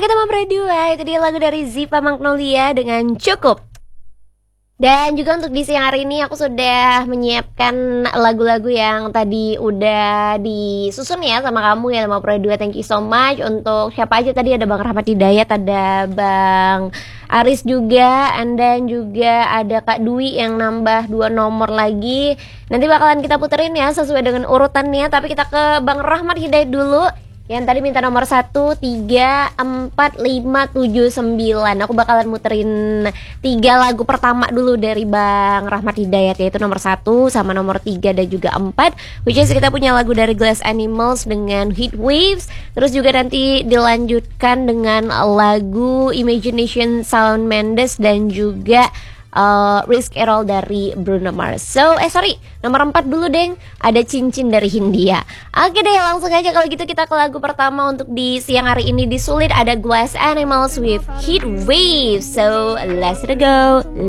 Oke teman berdua, itu dia lagu dari Ziva Magnolia dengan Cukup. Dan juga untuk di siang hari ini aku sudah menyiapkan lagu-lagu yang tadi udah disusun ya sama kamu ya sama Pro 2. Thank you so much. Untuk siapa aja tadi, ada Bang Rahmat Hidayat, ada Bang Aris juga, and then juga ada Kak Dwi yang nambah 2 nomor lagi. Nanti bakalan kita puterin ya sesuai dengan urutannya. Tapi kita ke Bang Rahmat Hidayat dulu, yang tadi minta nomor 1, 3, 4, 5, 7, 9. Aku bakalan muterin 3 lagu pertama dulu dari Bang Rahmat Hidayat, yaitu nomor 1 sama nomor 3 dan juga 4, which is kita punya lagu dari Glass Animals dengan Heat Waves. Terus juga nanti dilanjutkan dengan lagu Imagination Shawn Mendes dan juga Risk Errol dari Bruno Mars. So, nomor 4 dulu deng, ada Cincin dari Hindia. Oke deh, langsung aja kalau gitu kita ke lagu pertama untuk di siang hari ini. Di Sulit ada Glass Animals with Heat Waves. So, let's go.